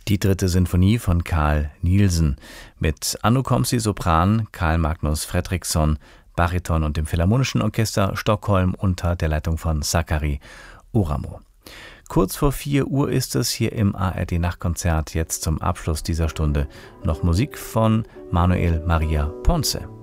Die dritte Sinfonie von Carl Nielsen mit Anno Komsi Sopran, Carl Magnus Fredriksson Bariton und dem Philharmonischen Orchester Stockholm unter der Leitung von Sakari Oramo. Kurz vor 4 Uhr ist es hier im ARD Nachtkonzert. Jetzt zum Abschluss dieser Stunde noch Musik von Manuel Maria Ponce.